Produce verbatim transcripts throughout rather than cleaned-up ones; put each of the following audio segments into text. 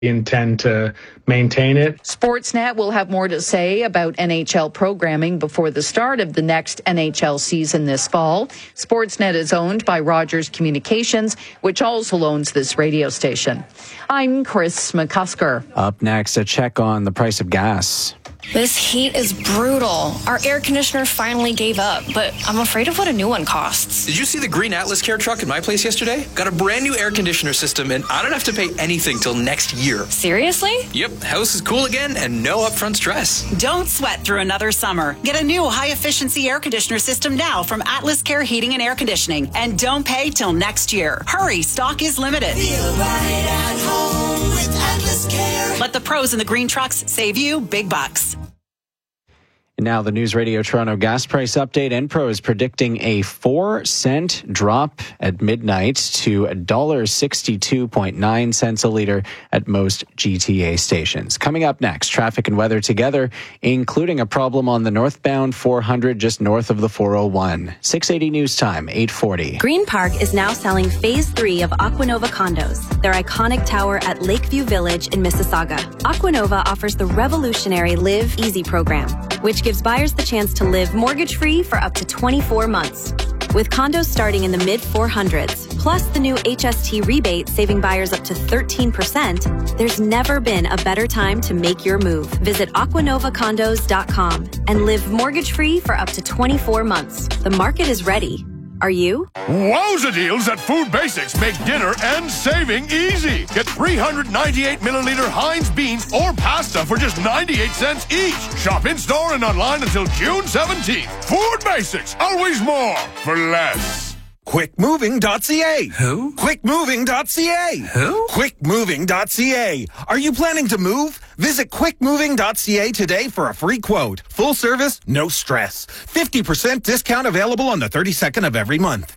intend to maintain it. Sportsnet will have more to say about N H L programming before the start of the next N H L season this fall. Sportsnet is owned by Rogers Communications, which also owns this radio station. I'm Chris McCusker. Up next, a check on the price of gas. This heat is brutal. Our air conditioner finally gave up, but I'm afraid of what a new one costs. Did you see the green Atlas Care truck at my place yesterday? Got a brand new air conditioner system, and I don't have to pay anything till next year. Seriously? Yep, house is cool again and no upfront stress. Don't sweat through another summer. Get a new high-efficiency air conditioner system now from Atlas Care Heating and Air Conditioning, and don't pay till next year. Hurry, stock is limited. Feel right at home with Atlas Care. Let the pros in the green trucks save you big bucks. Now the News Radio Toronto gas price update. Enpro is predicting a four cent drop at midnight to one dollar sixty-two point nine cents a litre at most G T A stations. Coming up next, traffic and weather together, including a problem on the northbound four hundred just north of the four oh one. six eighty News Time, eight forty. Green Park is now selling Phase three of Aquanova condos, their iconic tower at Lakeview Village in Mississauga. Aquanova offers the revolutionary Live Easy program, which gives buyers the chance to live mortgage-free for up to twenty-four months. With condos starting in the mid four hundreds, plus the new H S T rebate saving buyers up to thirteen percent, there's never been a better time to make your move. Visit aquanova condos dot com and live mortgage-free for up to twenty-four months. The market is ready. Are you? Wowza deals at Food Basics make dinner and saving easy. Get three hundred ninety-eight milliliter Heinz beans or pasta for just ninety-eight cents each. Shop in-store and online until June seventeenth. Food Basics, always more for less. quick moving dot c a. Who? quick moving dot c a. Who? quick moving dot c a. Are you planning to move? Visit quick moving dot c a today for a free quote. Full service, no stress. fifty percent discount available on the thirty-second of every month.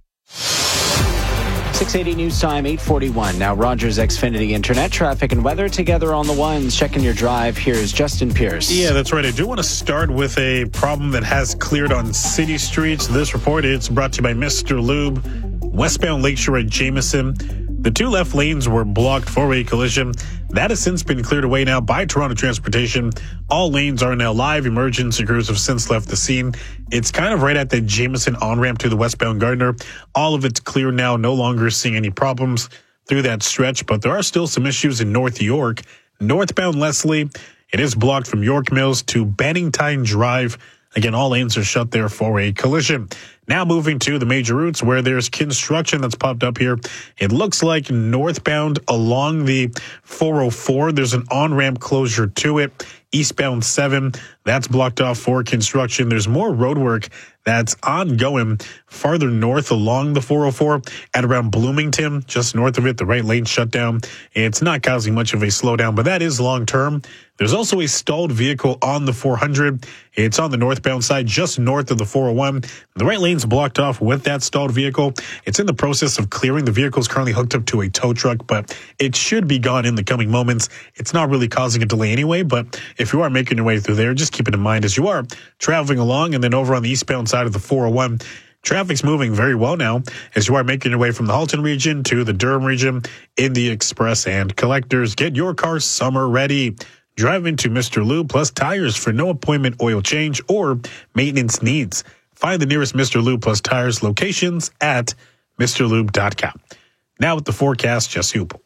six eighty News Time, eight forty-one. Now Rogers Xfinity Internet traffic and weather together on the ones. Checking your drive. Here's Justin Pierce. Yeah, that's right. I do want to start with a problem that has cleared on city streets. This report is brought to you by Mister Lube. Westbound Lakeshore at Jameson. The two left lanes were blocked for a collision. That has since been cleared away now by Toronto Transportation. All lanes are now live. Emergency crews have since left the scene. It's kind of right at the Jameson on-ramp to the westbound Gardner. All of it's clear now, no longer seeing any problems through that stretch, but there are still some issues in North York. Northbound Leslie, it is blocked from York Mills to Bannington Drive. Again, all lanes are shut there for a collision. Now moving to the major routes where there's construction that's popped up here. It looks like northbound along the four oh four, there's an on-ramp closure to it. Eastbound seven, that's blocked off for construction. There's more road work that's ongoing farther north along the four oh four at around Bloomington, just north of it, the right lane shut down. It's not causing much of a slowdown, but that is long term. There's also a stalled vehicle on the four hundred. It's on the northbound side, just north of the four oh one. The right lane's blocked off with that stalled vehicle. It's in the process of clearing. The vehicle is currently hooked up to a tow truck, but it should be gone in the coming moments. It's not really causing a delay anyway, but if you are making your way through there, just keep it in mind as you are traveling along. And then over on the eastbound side of the four oh one, traffic's moving very well now as you are making your way from the Halton region to the Durham region in the express and collectors. Get your car summer ready. Drive into Mister Lube Plus Tires for no appointment oil change or maintenance needs. Find the nearest Mister Lube Plus Tires locations at Mr Lube dot com. Now with the forecast, Jess Hupel.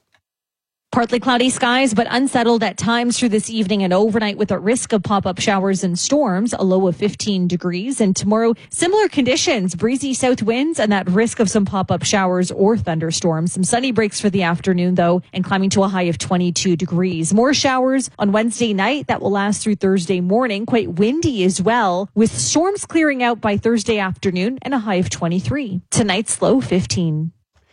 Partly cloudy skies, but unsettled at times through this evening and overnight with a risk of pop-up showers and storms, a low of fifteen degrees. And tomorrow, similar conditions, breezy south winds and that risk of some pop-up showers or thunderstorms. Some sunny breaks for the afternoon, though, and climbing to a high of twenty-two degrees. More showers on Wednesday night that will last through Thursday morning. Quite windy as well, with storms clearing out by Thursday afternoon and a high of twenty-three. Tonight's low fifteen.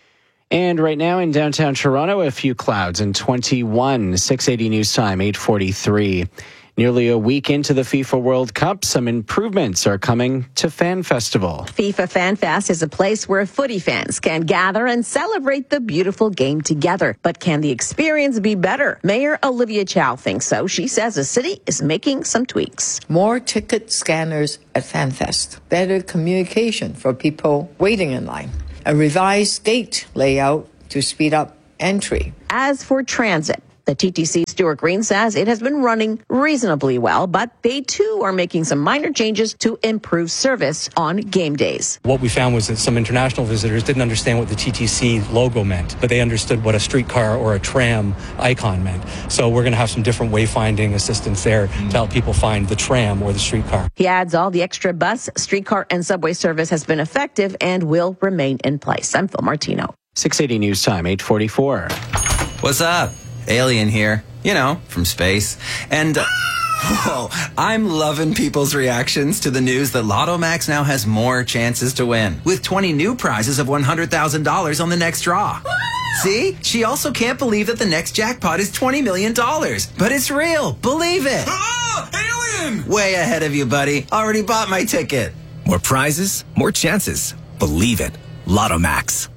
And right now in downtown Toronto, a few clouds and twenty-one. six eighty News Time, eight forty-three. Nearly a week into the FIFA World Cup, some improvements are coming to Fan Festival. FIFA Fan Fest is a place where footy fans can gather and celebrate the beautiful game together. But can the experience be better? Mayor Olivia Chow thinks so. She says the city is making some tweaks. More ticket scanners at FanFest. Better communication for people waiting in line. A revised gate layout to speed up entry. As for transit, The T T C Stuart Green says it has been running reasonably well, but they too are making some minor changes to improve service on game days. What we found was that some international visitors didn't understand what the T T C logo meant, but they understood what a streetcar or a tram icon meant. So we're going to have some different wayfinding assistance there mm. to help people find the tram or the streetcar. He adds all the extra bus, streetcar, and subway service has been effective and will remain in place. I'm Phil Martino. six eighty News Time, eight forty-four. What's up? Alien here. You know, from space. And... Uh, Whoa, I'm loving people's reactions to the news that Lotto Max now has more chances to win, with twenty new prizes of one hundred thousand dollars on the next draw. See? She also can't believe that the next jackpot is twenty million dollars. But it's real. Believe it. Ah, alien! Way ahead of you, buddy. Already bought my ticket. More prizes, more chances. Believe it. Lotto Max.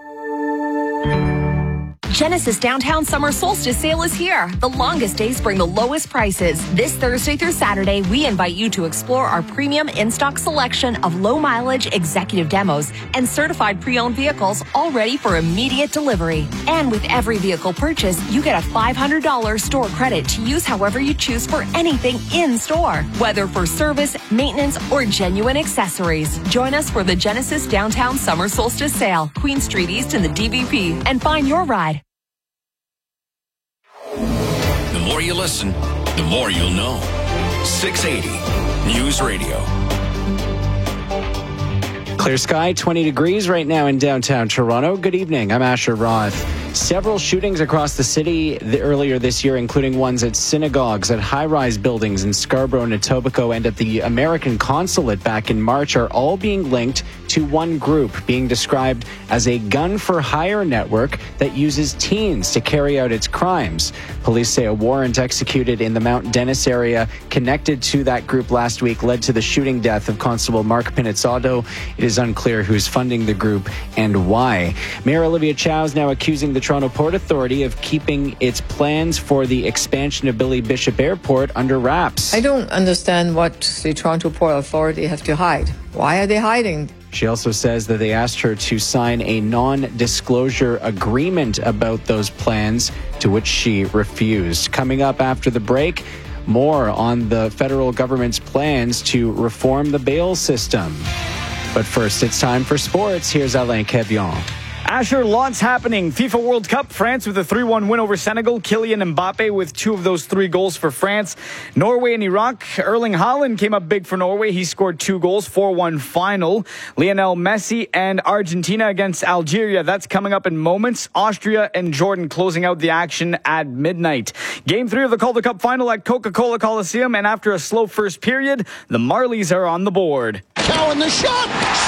Genesis Downtown Summer Solstice Sale is here. The longest days bring the lowest prices. This Thursday through Saturday, we invite you to explore our premium in-stock selection of low-mileage executive demos and certified pre-owned vehicles all ready for immediate delivery. And with every vehicle purchase, you get a five hundred dollars store credit to use however you choose for anything in-store, whether for service, maintenance, or genuine accessories. Join us for the Genesis Downtown Summer Solstice Sale, Queen Street East in the D V P, and find your ride. The more you listen, the more you'll know. six eighty News Radio. Clear sky, twenty degrees right now in downtown Toronto. Good evening. I'm Asher Roth. Several shootings across the city the, earlier this year, including ones at synagogues, at high-rise buildings in Scarborough and Etobicoke, and at the American consulate back in March, are all being linked to one group, being described as a gun-for-hire network that uses teens to carry out its crimes. Police say a warrant executed in the Mount Dennis area connected to that group last week led to the shooting death of Constable Mark Pinizzotto. It is unclear who's funding the group and why. Mayor Olivia Chow is now accusing the Toronto Port Authority of keeping its plans for the expansion of Billy Bishop Airport under wraps. I don't understand what the Toronto Port Authority have to hide. Why are they hiding? She also says that they asked her to sign a non-disclosure agreement about those plans, to which she refused. Coming up after the break, more on the federal government's plans to reform the bail system. But first, it's time for sports. Here's Alain Quevion. Asher, lots happening. FIFA World Cup, France with a three one win over Senegal. Kylian Mbappe with two of those three goals for France. Norway and Iraq. Erling Haaland came up big for Norway. He scored two goals, four one final. Lionel Messi and Argentina against Algeria. That's coming up in moments. Austria and Jordan closing out the action at midnight. Game three of the Calder Cup final at Coca-Cola Coliseum. And after a slow first period, the Marlies are on the board. Cowan the shot.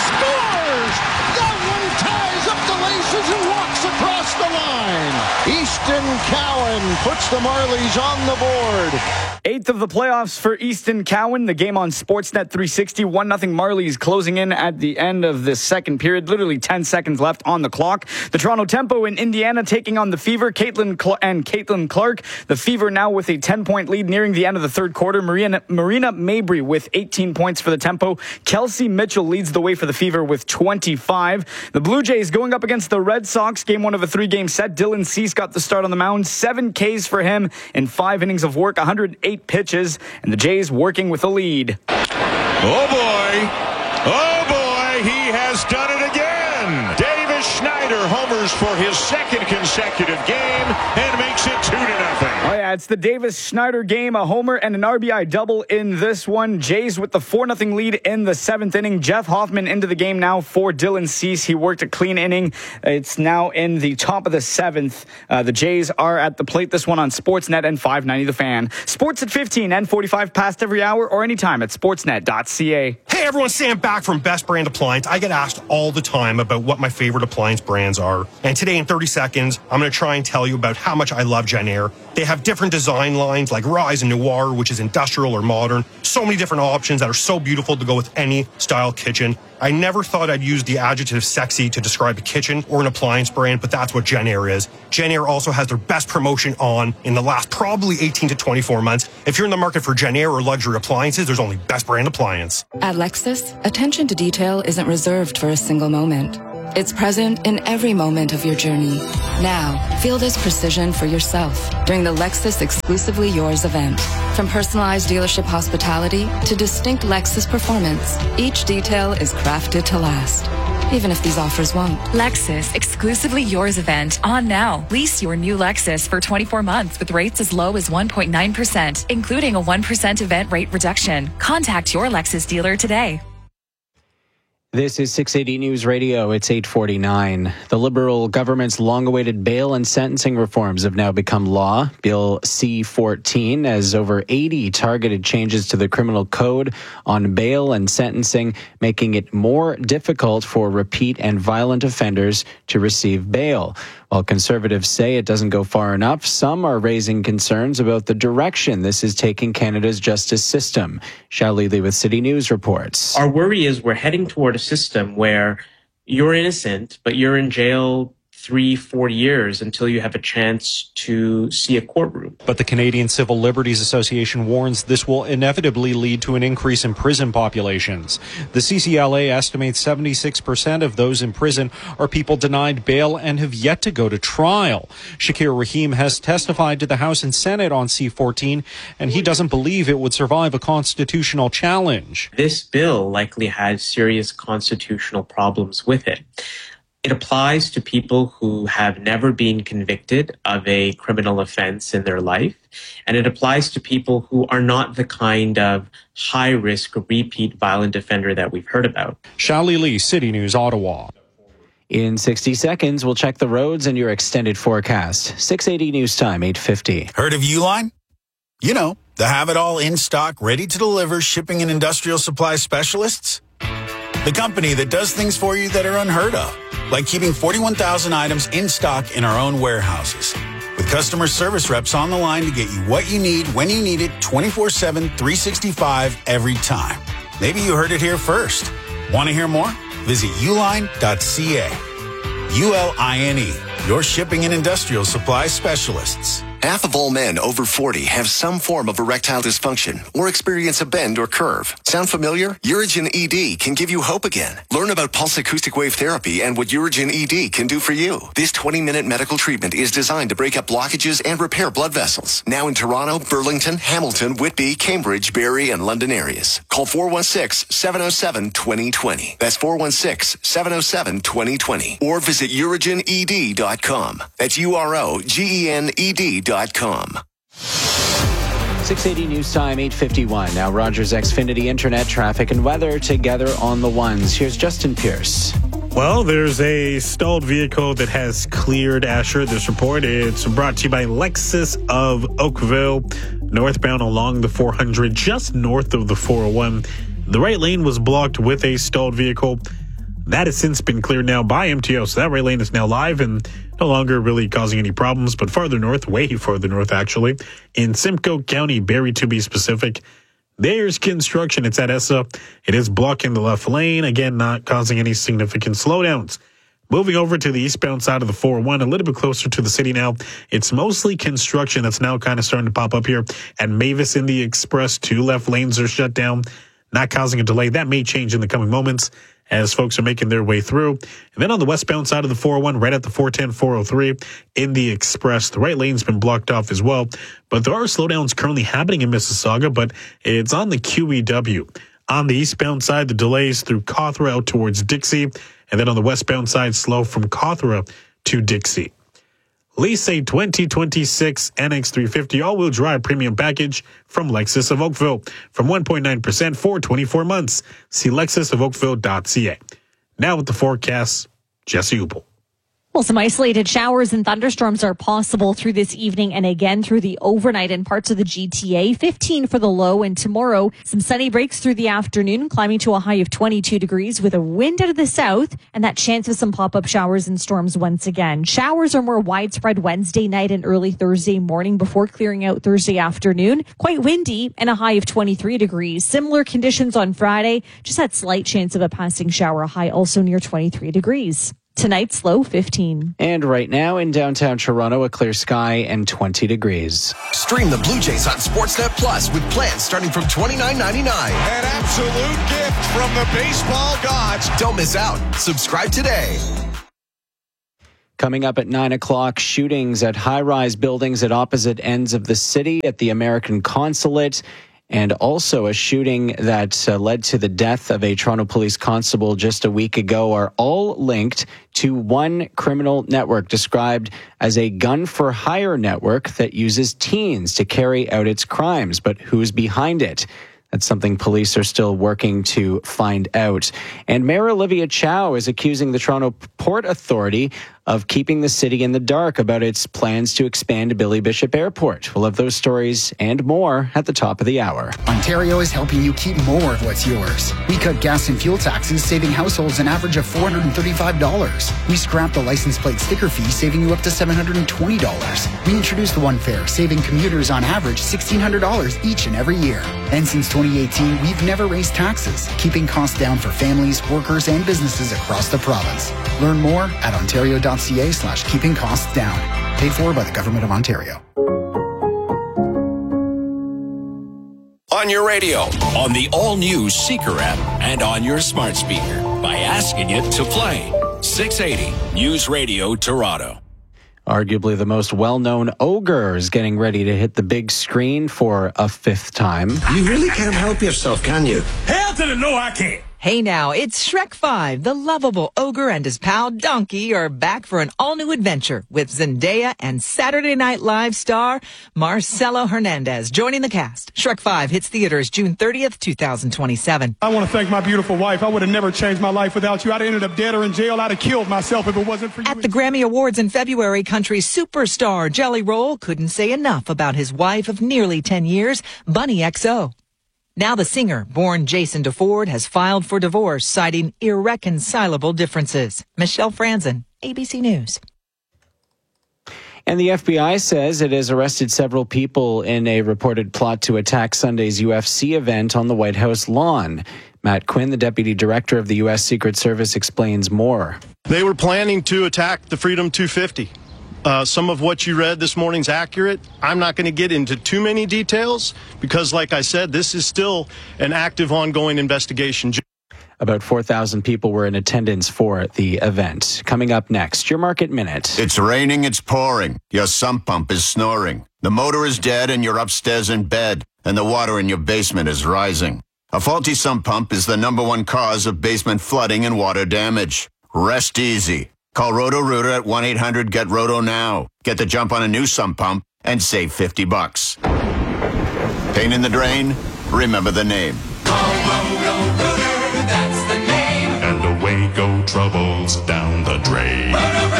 Scores! That one ties up the laces and walks across the line. Easton Cowan puts the Marlies on the board. Eighth of the playoffs for Easton Cowan. The game on Sportsnet three sixty. one nothing Marlies closing in at the end of the second period. Literally ten seconds left on the clock. The Toronto Tempo in Indiana taking on the Fever. Caitlin Cl- and Caitlin Clark. The Fever now with a ten-point lead nearing the end of the third quarter. Marina, Marina Mabry with eighteen points for the Tempo. Kelsey Mitchell leads the way for the Fever with twenty-five. The Blue Jays going up against the Red Sox. Game one of a three-game set. Dylan Cease got the start on the mound. Seven Ks for him in five innings of work. one hundred eight pitches, and the Jays working with a lead. Oh boy, oh boy, he has done it again. Davis Schneider homers for his second consecutive game and makes it two to nothing. Oh yeah, it's the Davis Schneider game, a homer and an R B I double in this one. Jays with the four nothing lead in the seventh inning. Jeff Hoffman into the game now for Dylan Cease. He worked a clean inning. It's now in the top of the seventh. Uh, the Jays are at the plate. This one on Sportsnet and five ninety The Fan. Sports at fifteen and forty-five past every hour or anytime at sportsnet dot c a. Hey everyone, Sam back from Best Brand Appliance. I get asked all the time about what my favorite appliance brands are. And today in thirty seconds, I'm going to try and tell you about how much I love Genair. They have different design lines like Rise and Noir, which is industrial or modern. So many different options that are so beautiful to go with any style kitchen. I never thought I'd use the adjective sexy to describe a kitchen or an appliance brand, but that's what Genair is. Genair also has their best promotion on in the last probably eighteen to twenty-four months. If you're in the market for Genair or luxury appliances, there's only Best Brand Appliance. At Lexus, attention to detail isn't reserved for a single moment. It's present in every moment of your journey. Now, feel this precision for yourself during the Lexus Exclusively Yours event. From personalized dealership hospitality to distinct Lexus performance, each detail is crafted to last, even if these offers won't. Lexus Exclusively Yours event on now. Lease your new Lexus for twenty-four months with rates as low as one point nine percent, including a one percent event rate reduction. Contact your Lexus dealer today. This is six eighty News Radio. It's eight forty-nine. The Liberal government's long-awaited bail and sentencing reforms have now become law. Bill C fourteen has over eighty targeted changes to the criminal code on bail and sentencing, making it more difficult for repeat and violent offenders to receive bail. While Conservatives say it doesn't go far enough, some are raising concerns about the direction this is taking Canada's justice system. Shali Lee with City News reports. Our worry is we're heading toward a system where you're innocent, but you're in jail three, four years until you have a chance to see a courtroom. But the Canadian Civil Liberties Association warns this will inevitably lead to an increase in prison populations. The C C L A estimates seventy-six percent of those in prison are people denied bail and have yet to go to trial. Shakir Rahim has testified to the House and Senate on C fourteen, and he doesn't believe it would survive a constitutional challenge. This bill likely has serious constitutional problems with it. It applies to people who have never been convicted of a criminal offense in their life, and it applies to people who are not the kind of high-risk repeat violent offender that we've heard about. Shali Lee, City News, Ottawa. In sixty seconds, we'll check the roads and your extended forecast. six eighty News Time, eight fifty. Heard of Uline? You know, the have-it-all in stock, ready-to-deliver shipping and industrial supply specialists. The company that does things for you that are unheard of, like keeping forty-one thousand items in stock in our own warehouses. With customer service reps on the line to get you what you need, when you need it, twenty-four seven, three sixty-five, every time. Maybe you heard it here first. Want to hear more? Visit uline dot c a. U L I N E, your shipping and industrial supply specialists. Half of all men over forty have some form of erectile dysfunction or experience a bend or curve. Sound familiar? Urigen E D can give you hope again. Learn about pulse acoustic wave therapy and what Urigen E D can do for you. This twenty-minute medical treatment is designed to break up blockages and repair blood vessels. Now in Toronto, Burlington, Hamilton, Whitby, Cambridge, Barrie, and London areas. Call four one six, seven oh seven, two oh two oh. That's four one six, seven oh seven, two oh two oh. Or visit urigen e d dot com. That's U R O G E N E D dot com. six eighty News Time, eight fifty-one. Now Rogers Xfinity Internet, traffic and weather together on the ones. Here's Justin Pierce. Well, there's a stalled vehicle that has cleared, Asher. This report, it's brought to you by Lexus of Oakville, northbound along the four hundred, just north of the four oh one. The right lane was blocked with a stalled vehicle. That has since been cleared now by M T O, so that right lane is now live and no longer really causing any problems. But farther north, way farther north actually, in Simcoe County, Barrie to be specific, there's construction. It's at E S A. It is blocking the left lane, again, not causing any significant slowdowns. Moving over to the eastbound side of the four oh one, a little bit closer to the city now. It's mostly construction that's now kind of starting to pop up here. At Mavis in the Express, two left lanes are shut down, not causing a delay. That may change in the coming moments as folks are making their way through. And then on the westbound side of the four oh one, right at the four ten, four oh three in the Express, the right lane's been blocked off as well. But there are slowdowns currently happening in Mississauga, but it's on the Q E W. On the eastbound side, the delays through Cawthra out towards Dixie. And then on the westbound side, slow from Cawthra to Dixie. Lease a twenty twenty-six N X three fifty all-wheel drive premium package from Lexus of Oakville from one point nine percent for twenty-four months. See lexus of oakville dot c a. Now with the forecast, Jesse Upel. Well, some isolated showers and thunderstorms are possible through this evening and again through the overnight in parts of the G T A. fifteen for the low, and tomorrow some sunny breaks through the afternoon, climbing to a high of twenty-two degrees with a wind out of the south and that chance of some pop-up showers and storms once again. Showers are more widespread Wednesday night and early Thursday morning before clearing out Thursday afternoon. Quite windy and a high of twenty-three degrees. Similar conditions on Friday, just that slight chance of a passing shower, high also near twenty-three degrees. Tonight's low fifteen. And right now in downtown Toronto, a clear sky and twenty degrees. Stream the Blue Jays on Sportsnet Plus with plans starting from twenty-nine ninety-nine. An absolute gift from the baseball gods. Don't miss out. Subscribe today. Coming up at nine o'clock, shootings at high-rise buildings at opposite ends of the city, at the American Consulate, and also a shooting that uh, led to the death of a Toronto police constable just a week ago are all linked to one criminal network described as a gun-for-hire network that uses teens to carry out its crimes. But who's behind it? That's something police are still working to find out. And Mayor Olivia Chow is accusing the Toronto Port Authority of keeping the city in the dark about its plans to expand Billy Bishop Airport. We'll have those stories and more at the top of the hour. Ontario is helping you keep more of what's yours. We cut gas and fuel taxes, saving households an average of four hundred thirty-five dollars. We scrapped the license plate sticker fee, saving you up to seven hundred twenty dollars. We introduced One Fare, saving commuters on average one thousand six hundred dollars each and every year. And since twenty eighteen, we've never raised taxes, keeping costs down for families, workers, and businesses across the province. Learn more at ontario.ca slash keeping costs down. Paid for by the Government of Ontario. On your radio, on the all-new Seeker app, and on your smart speaker by asking it to play. six eighty News Radio Toronto. Arguably the most well-known ogre is getting ready to hit the big screen for a fifth time. You really can't help yourself, can you? Hell to the no, I can't. Hey now, it's Shrek five. The lovable ogre and his pal Donkey are back for an all-new adventure with Zendaya and Saturday Night Live star Marcelo Hernandez joining the cast. Shrek five hits theaters June thirtieth, twenty twenty-seven. I want to thank my beautiful wife. I would have never changed my life without you. I'd have ended up dead or in jail. I'd have killed myself if it wasn't for you. At the Grammy Awards in February, country superstar Jelly Roll couldn't say enough about his wife of nearly ten years, Bunny X O. Now the singer, born Jason DeFord, has filed for divorce, citing irreconcilable differences. Michelle Franzen, A B C News. And the F B I says it has arrested several people in a reported plot to attack Sunday's U F C event on the White House lawn. Matt Quinn, the deputy director of the U S Secret Service, explains more. They were planning to attack the Freedom two fifty. Uh, some of what you read this morning's accurate. I'm not going to get into too many details because, like I said, this is still an active, ongoing investigation. About four thousand people were in attendance for the event. Coming up next, your Market Minute. It's raining, it's pouring. Your sump pump is snoring. The motor is dead and you're upstairs in bed, and the water in your basement is rising. A faulty sump pump is the number one cause of basement flooding and water damage. Rest easy. Call Roto-Rooter at one eight hundred get roto now. Get the jump on a new sump pump and save fifty bucks. Pain in the drain? Remember the name. Call Roto-Rooter, that's the name. And away go troubles down the drain.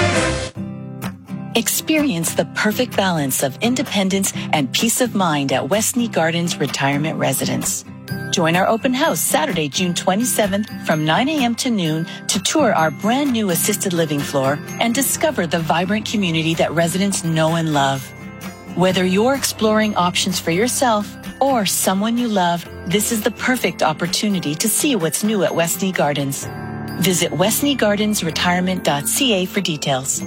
Experience the perfect balance of independence and peace of mind at Westney Gardens Retirement Residence. Join our open house Saturday, June twenty-seventh from nine a.m. to noon to tour our brand new assisted living floor and discover the vibrant community that residents know and love. Whether you're exploring options for yourself or someone you love, this is the perfect opportunity to see what's new at Westney Gardens. Visit westney gardens retirement dot c a for details.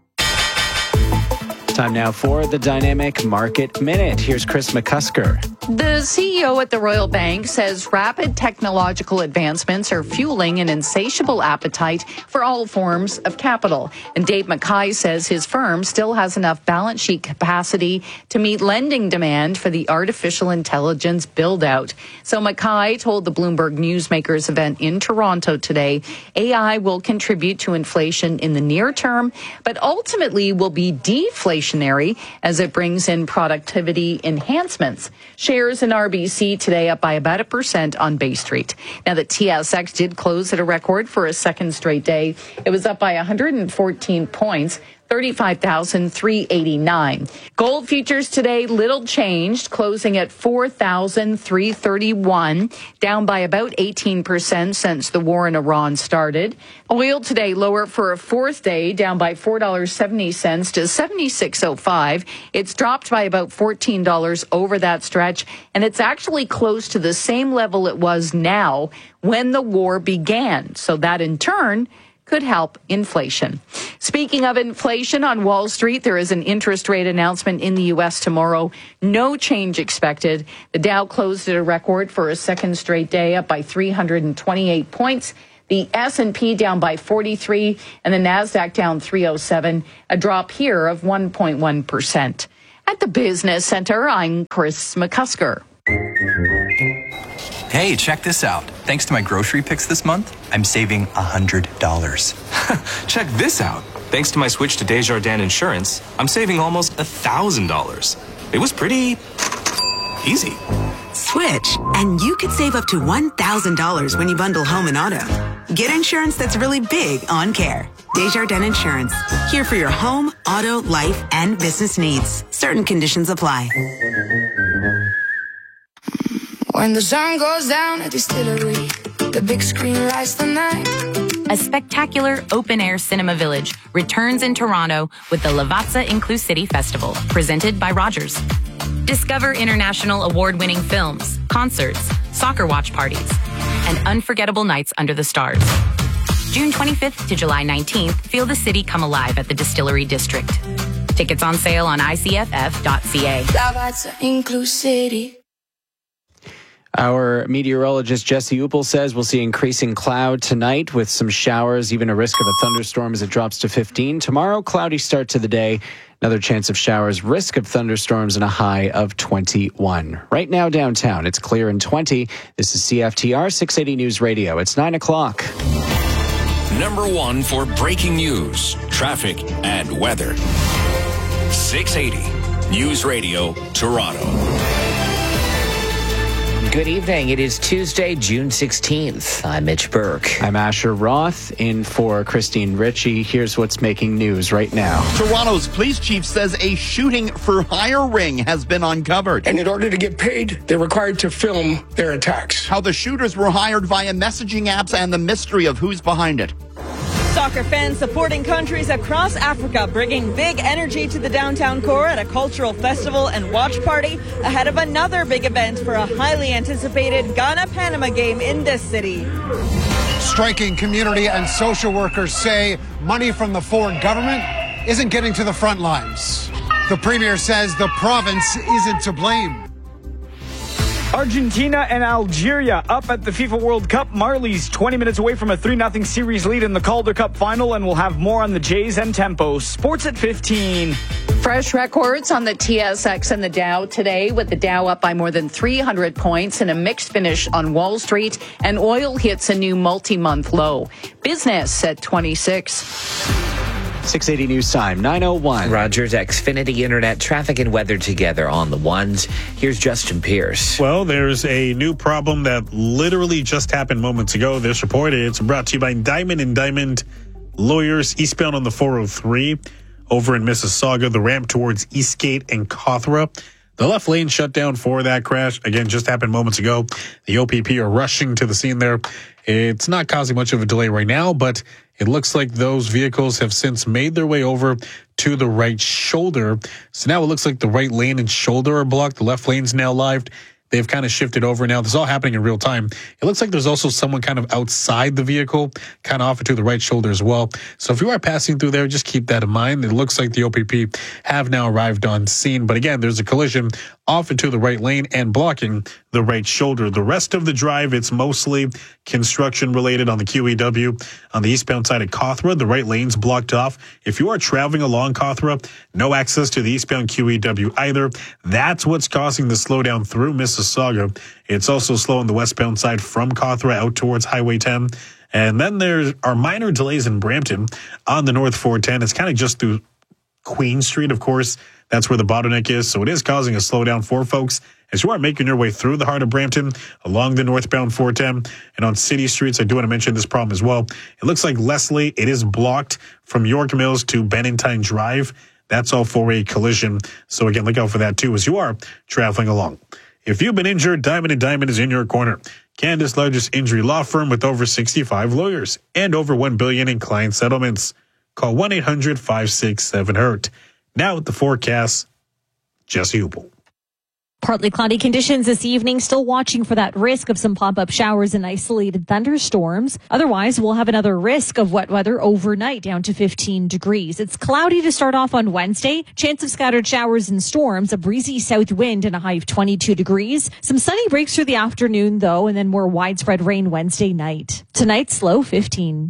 Time now for the Dynamic Market Minute. Here's Chris McCusker. The C E O at the Royal Bank says rapid technological advancements are fueling an insatiable appetite for all forms of capital. And Dave Mackay says his firm still has enough balance sheet capacity to meet lending demand for the artificial intelligence build-out. So Mackay told the Bloomberg Newsmakers event in Toronto today, A I will contribute to inflation in the near term, but ultimately will be deflationary as it brings in productivity enhancements. Shares in R B C today up by about a percent on Bay Street. Now, the T S X did close at a record for a second straight day. It was up by one hundred fourteen points. thirty-five thousand three hundred eighty-nine. Gold futures today, little changed, closing at four thousand three hundred thirty-one, down by about eighteen percent since the war in Iran started. Oil today lower for a fourth day, down by four dollars and seventy cents to seventy-six oh five. It's dropped by about fourteen dollars over that stretch, and it's actually close to the same level it was now when the war began. So that in turn could help inflation. Speaking of inflation, on Wall Street, there is an interest rate announcement in the U S tomorrow. No change expected. The Dow closed at a record for a second straight day, up by three hundred twenty-eight points. The S and P down by forty-three, and the NASDAQ down three oh seven, a drop here of one point one percent. At the Business Center, I'm Chris McCusker. Hey, check this out. Thanks to my grocery picks this month, I'm saving one hundred dollars. Check this out. Thanks to my switch to Desjardins Insurance, I'm saving almost one thousand dollars. It was pretty easy. Switch, and you could save up to one thousand dollars when you bundle home and auto. Get insurance that's really big on care. Desjardins Insurance. Here for your home, auto, life, and business needs. Certain conditions apply. When the sun goes down at Distillery, the big screen lights the night. A spectacular open-air cinema village returns in Toronto with the Lavazza Inclusivity Festival, presented by Rogers. Discover international award-winning films, concerts, soccer watch parties, and unforgettable nights under the stars. June twenty-fifth to July nineteenth, feel the city come alive at the Distillery District. Tickets on sale on I C F F dot C A. Lavazza Inclusivity. Our meteorologist Jesse Upel says we'll see increasing cloud tonight with some showers, even a risk of a thunderstorm as it drops to fifteen. Tomorrow, cloudy start to the day. Another chance of showers, risk of thunderstorms, and a high of twenty-one. Right now downtown, it's clear and twenty. This is C F T R six eighty News Radio. It's nine o'clock. Number one for breaking news, traffic, and weather. six eighty News Radio, Toronto. Good evening. It is Tuesday, June sixteenth. I'm Mitch Burke. I'm Asher Roth, in for Christine Ritchie. Here's what's making news right now. Toronto's police chief says a shooting for hire ring has been uncovered. And in order to get paid, they're required to film their attacks. How the shooters were hired via messaging apps and the mystery of who's behind it. Soccer fans supporting countries across Africa, bringing big energy to the downtown core at a cultural festival and watch party ahead of another big event for a highly anticipated Ghana-Panama game in this city. Striking community and social workers say money from the foreign government isn't getting to the front lines. The premier says the province isn't to blame. Argentina and Algeria up at the FIFA World Cup. Marlies twenty minutes away from a three nothing series lead in the Calder Cup final, and we'll have more on the Jays and Tempo. Sports at fifteen. Fresh records on the T S X and the Dow today, with the Dow up by more than three hundred points and a mixed finish on Wall Street, and oil hits a new multi-month low. Business at twenty-six. six eighty News Time, nine oh one. Rogers Xfinity Internet, traffic and weather together on the ones. Here's Justin Pierce. Well, there's a new problem that literally just happened moments ago. This report, it's brought to you by Diamond and Diamond Lawyers, eastbound on the four oh three over in Mississauga, the ramp towards Eastgate and Cawthra. The left lane shut down for that crash. Again, just happened moments ago. The O P P are rushing to the scene there. It's not causing much of a delay right now, but it looks like those vehicles have since made their way over to the right shoulder. So now it looks like the right lane and shoulder are blocked. The left lane's now live. They've kind of shifted over now. This is all happening in real time. It looks like there's also someone kind of outside the vehicle, kind of off to the right shoulder as well. So if you are passing through there, just keep that in mind. It looks like the O P P have now arrived on scene. But again, there's a collision off into the right lane and blocking the right shoulder. The rest of the drive, it's mostly construction related on the Q E W. On the eastbound side of Cawthra, the right lane's blocked off. If you are traveling along Cawthra, no access to the eastbound Q E W either. That's what's causing the slowdown through Mississauga. It's also slow on the westbound side from Cawthra out towards Highway ten. And then there are minor delays in Brampton on the North four ten. It's kind of just through Queen Street, of course. That's where the bottleneck is. So it is causing a slowdown for folks as you are making your way through the heart of Brampton along the northbound four ten and on city streets. I do want to mention this problem as well. It looks like Leslie, it is blocked from York Mills to Benentine Drive. That's all for a collision. So again, look out for that too as you are traveling along. If you've been injured, Diamond and Diamond is in your corner. Canada's largest injury law firm with over sixty-five lawyers and over one billion dollars in client settlements. Call one eight hundred five six seven hurt. Now with the forecast, Jesse Hupel. Partly cloudy conditions this evening, still watching for that risk of some pop-up showers and isolated thunderstorms. Otherwise, we'll have another risk of wet weather overnight down to fifteen degrees. It's cloudy to start off on Wednesday. Chance of scattered showers and storms, a breezy south wind and a high of twenty-two degrees. Some sunny breaks through the afternoon though, and then more widespread rain Wednesday night. Tonight's low fifteen.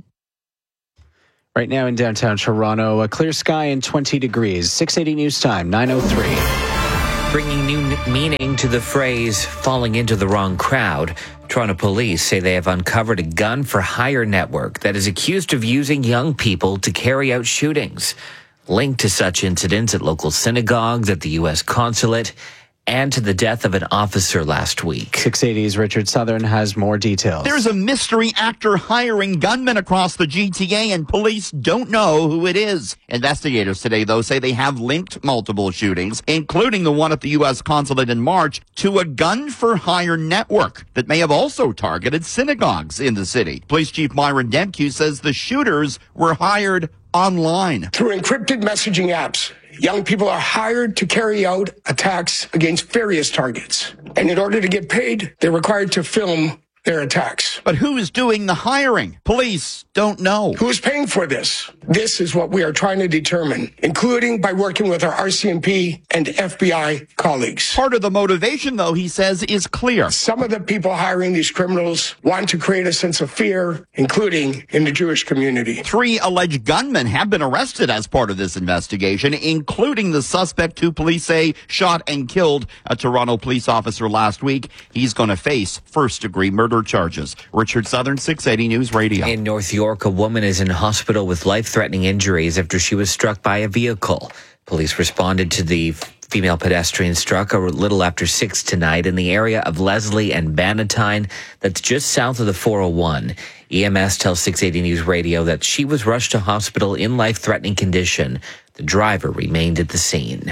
Right now in downtown Toronto, a clear sky and twenty degrees. six eighty News Time, nine oh three. Bringing new meaning to the phrase falling into the wrong crowd, Toronto police say they have uncovered a gun for hire network that is accused of using young people to carry out shootings. Linked to such incidents at local synagogues, at the U S consulate, and to the death of an officer last week. six eighty's Richard Southern has more details. There's a mystery actor hiring gunmen across the G T A, and police don't know who it is. Investigators today, though, say they have linked multiple shootings, including the one at the U S consulate in March, to a gun-for-hire network that may have also targeted synagogues in the city. Police Chief Myron Demke says the shooters were hired online. Through encrypted messaging apps, young people are hired to carry out attacks against various targets. And in order to get paid, they're required to film their attacks. But who is doing the hiring? Police don't know. Who is paying for this? This is what we are trying to determine, including by working with our R C M P and F B I colleagues. Part of the motivation, though, he says, is clear. Some of the people hiring these criminals want to create a sense of fear, including in the Jewish community. Three alleged gunmen have been arrested as part of this investigation, including the suspect who police say shot and killed a Toronto police officer last week. He's going to face first-degree murder charges. Richard Southern, six eighty News Radio. In North York, a woman is in hospital with life-threatening injuries after she was struck by a vehicle. Police responded to the female pedestrian struck a little after six tonight in the area of Leslie and Bannatyne, that's just south of the four oh one. E M S tells six eighty News Radio that she was rushed to hospital in life-threatening condition. The driver remained at the scene.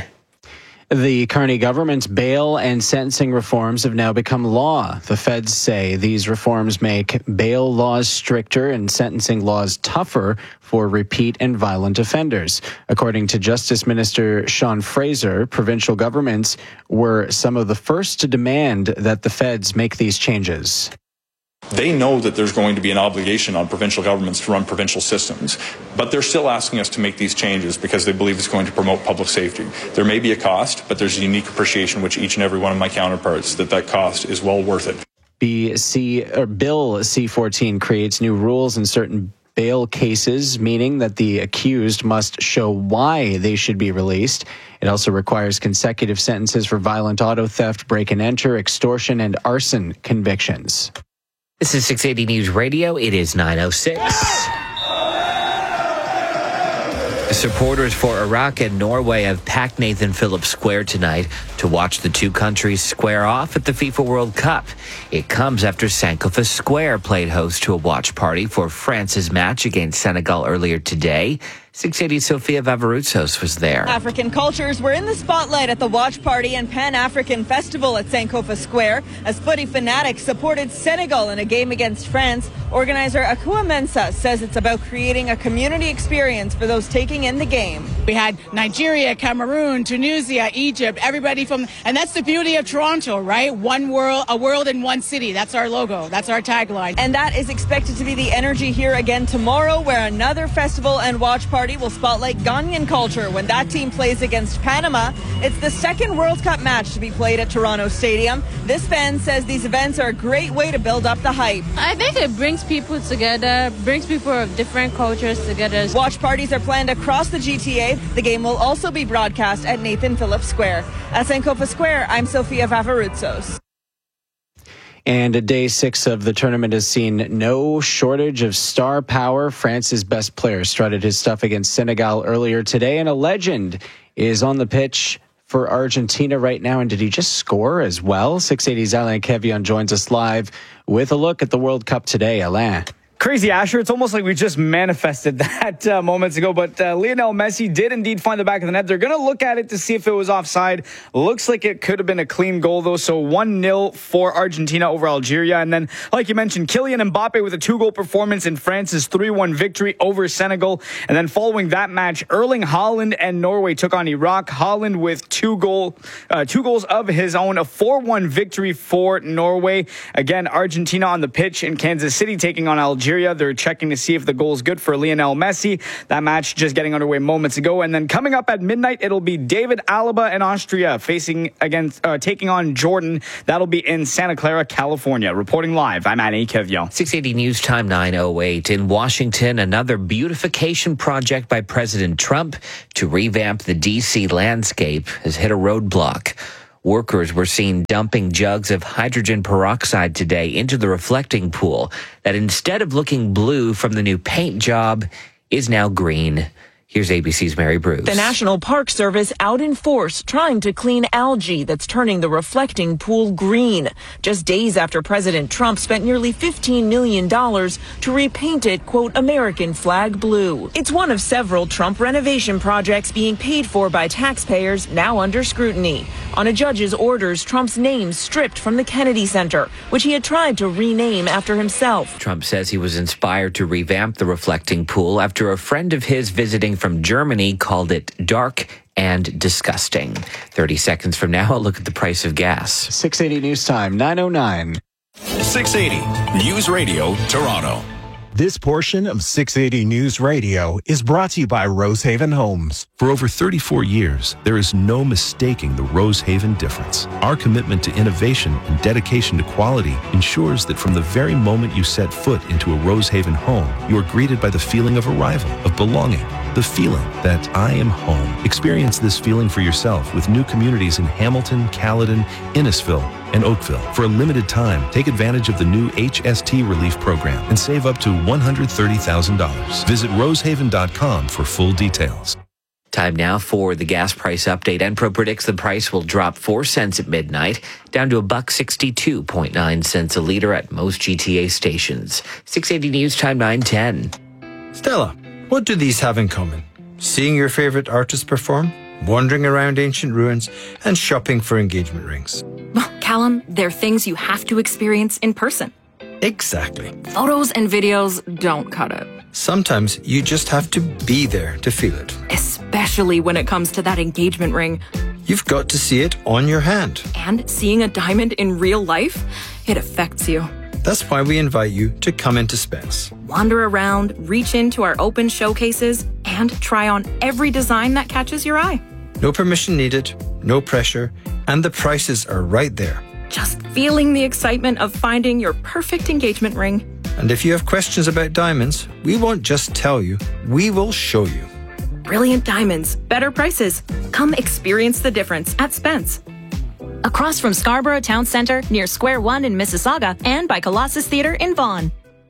The Carney government's bail and sentencing reforms have now become law. The feds say these reforms make bail laws stricter and sentencing laws tougher for repeat and violent offenders. According to Justice Minister Sean Fraser, provincial governments were some of the first to demand that the feds make these changes. They know that there's going to be an obligation on provincial governments to run provincial systems, but they're still asking us to make these changes because they believe it's going to promote public safety. There may be a cost, but there's a unique appreciation which each and every one of my counterparts that that cost is well worth it. B C or Bill C fourteen creates new rules in certain bail cases, meaning that the accused must show why they should be released. It also requires consecutive sentences for violent auto theft, break and enter, extortion, and arson convictions. This is six eighty News Radio. It is nine oh six. Supporters for Iraq and Norway have packed Nathan Phillips Square tonight to watch the two countries square off at the FIFA World Cup. It comes after Sankofa Square played host to a watch party for France's match against Senegal earlier today. six eighty Sofia Vavarutsos was there. African cultures were in the spotlight at the watch party and Pan-African Festival at Sankofa Square as footy fanatics supported Senegal in a game against France. Organizer Akua Mensah says it's about creating a community experience for those taking in the game. We had Nigeria, Cameroon, Tunisia, Egypt, everybody from, and that's the beauty of Toronto, right? One world, a world in one city. That's our logo. That's our tagline. And that is expected to be the energy here again tomorrow, where another festival and watch party will spotlight Ghanaian culture when that team plays against Panama. It's the second World Cup match to be played at Toronto Stadium. This fan says these events are a great way to build up the hype. I think it brings people together, brings people of different cultures together. Watch parties are planned across the G T A. The game will also be broadcast at Nathan Phillips Square. At Sankofa Square, I'm Sofia Vavarutsos. And day six of the tournament has seen no shortage of star power. France's best player strutted his stuff against Senegal earlier today, and a legend is on the pitch for Argentina right now. And did he just score as well? six eighty's Alain Kevion joins us live with a look at the World Cup today. Alain. crazy, Asher. It's almost like we just manifested that uh, moments ago. But uh, Lionel Messi did indeed find the back of the net. They're going to look at it to see if it was offside. Looks like it could have been a clean goal, though. So one nil for Argentina over Algeria. And then, like you mentioned, Kylian Mbappe with a two-goal performance in France's three one victory over Senegal. And then following that match, Erling Haaland and Norway took on Iraq. Haaland with two, goal, uh, two goals of his own. A four one victory for Norway. Again, Argentina on the pitch in Kansas City taking on Algeria. They're checking to see if the goal is good for Lionel Messi. That match just getting underway moments ago. And then coming up at midnight, it'll be David Alaba and Austria facing against, uh, taking on Jordan. That'll be in Santa Clara, California. Reporting live, I'm Annie Kevio. six eighty News Time nine oh eight. In Washington, another beautification project by President Trump to revamp the D C landscape has hit a roadblock. Workers were seen dumping jugs of hydrogen peroxide today into the reflecting pool that, instead of looking blue from the new paint job, is now green. Here's A B C's Mary Bruce. The National Park Service out in force trying to clean algae that's turning the reflecting pool green. Just days after President Trump spent nearly fifteen million dollars to repaint it, quote, American flag blue. It's one of several Trump renovation projects being paid for by taxpayers, now under scrutiny. On a judge's orders, Trump's name stripped from the Kennedy Center, which he had tried to rename after himself. Trump says he was inspired to revamp the reflecting pool after a friend of his visiting from Germany called it dark and disgusting. thirty seconds from now, I'll look at the price of gas. six eighty News Time, nine oh nine. six eighty News Radio, Toronto. This portion of six eighty News Radio is brought to you by Rosehaven Homes. For over thirty-four years, there is no mistaking the Rosehaven difference. Our commitment to innovation and dedication to quality ensures that from the very moment you set foot into a Rosehaven home, you are greeted by the feeling of arrival, of belonging, the feeling that I am home. Experience this feeling for yourself with new communities in Hamilton, Caledon, Innisfil, and Oakville. For a limited time, take advantage of the new H S T relief program and save up to one hundred thirty thousand dollars. Visit rosehaven dot com for full details. Time now for the gas price update. Enpro predicts the price will drop four cents at midnight, down to a buck sixty-two point nine cents a liter at most G T A stations. six eighty News Time nine ten. Stella, what do these have in common? Seeing your favorite artist perform, wandering around ancient ruins, and shopping for engagement rings. Well, Callum, they're things you have to experience in person. Exactly. Photos and videos don't cut it. Sometimes you just have to be there to feel it. Especially when it comes to that engagement ring. You've got to see it on your hand. And seeing a diamond in real life, it affects you. That's why we invite you to come into Spence. Wander around, reach into our open showcases, and try on every design that catches your eye. No permission needed, no pressure, and the prices are right there. Just feeling the excitement of finding your perfect engagement ring. And if you have questions about diamonds, we won't just tell you, we will show you. Brilliant diamonds, better prices. Come experience the difference at Spence. Across from Scarborough Town Centre, near Square One in Mississauga, and by Colossus Theatre in Vaughan.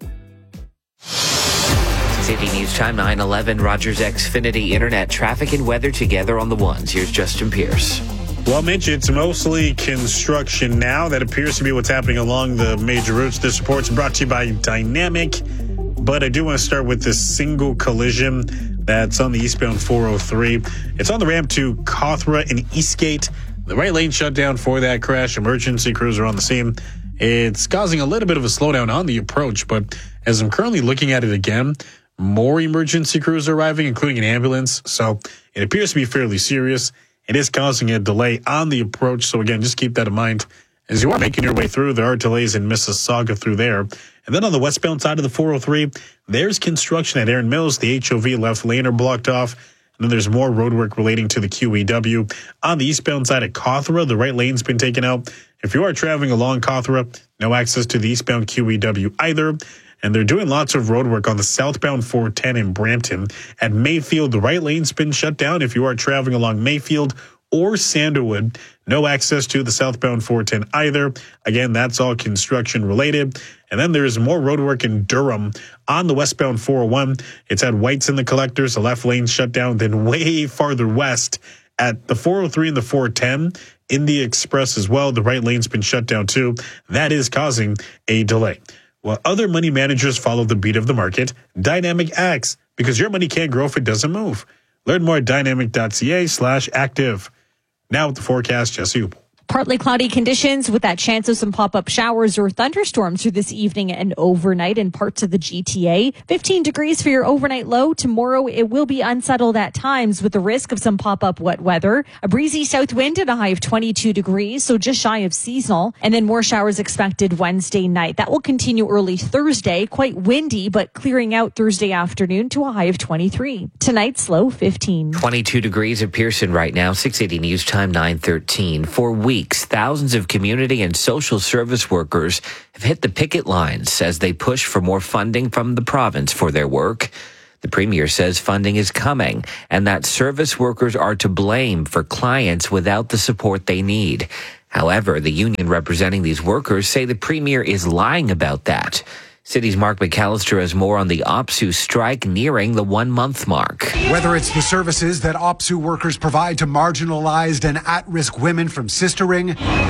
City News Time nine eleven. Rogers Xfinity Internet traffic and weather together on the ones. Here's Justin Pierce. Well, Mitch, it's mostly construction now. That appears to be what's happening along the major routes. This report's brought to you by Dynamic. But I do want to start with this single collision that's on the eastbound four oh three. It's on the ramp to Cawthra and Eastgate. The right lane shut down for that crash. Emergency crews are on the scene. It's causing a little bit of a slowdown on the approach, but as I'm currently looking at it again, more emergency crews are arriving, including an ambulance. So it appears to be fairly serious. It is causing a delay on the approach. So again, just keep that in mind as you are making your way through. There are delays in Mississauga through there. And then on the westbound side of the four oh three, there's construction at Erin Mills. The H O V left lane are blocked off. And then there's more roadwork relating to the Q E W. On the eastbound side at Cawthra, the right lane's been taken out. If you are traveling along Cawthra, no access to the eastbound Q E W either. And they're doing lots of road work on the southbound four ten in Brampton. At Mayfield, the right lane's been shut down. If you are traveling along Mayfield or Sandalwood, no access to the southbound four ten either. Again, that's all construction related. And then there's more road work in Durham on the westbound four oh one. It's at White's and the Collectors. The left lane shut down. Then way farther west at the four oh three and the four ten in the Express as well. The right lane's been shut down too. That is causing a delay. While other money managers follow the beat of the market, Dynamic acts because your money can't grow if it doesn't move. Learn more at dynamic.ca slash active. Now with the forecast, Jesse Hubel. Partly cloudy conditions with that chance of some pop-up showers or thunderstorms through this evening and overnight in parts of the G T A. fifteen degrees for your overnight low. Tomorrow it will be unsettled at times with the risk of some pop-up wet weather. A breezy south wind at a high of twenty-two degrees, so just shy of seasonal. And then more showers expected Wednesday night. That will continue early Thursday. Quite windy, but clearing out Thursday afternoon to a high of twenty-three. Tonight's low fifteen. twenty-two degrees at Pearson right now. six eighty News Time nine thirteen. For weeks, thousands of community and social service workers have hit the picket lines as they push for more funding from the province for their work. The Premier says funding is coming and that service workers are to blame for clients without the support they need. However, the union representing these workers say the Premier is lying about that. City's Mark McAllister has more on the OPSEU strike nearing the one-month mark. Whether it's the services that OPSEU workers provide to marginalized and at-risk women from Sistering,